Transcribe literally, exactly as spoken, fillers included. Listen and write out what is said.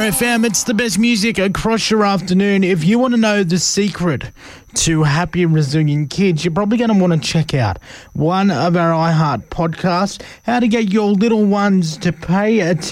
F M. It's the best music across your afternoon. If you want to know the secret to happy, resilient kids, you're probably going to want to check out one of our iHeart podcasts, How to Get Your Little Ones to Pay Attention.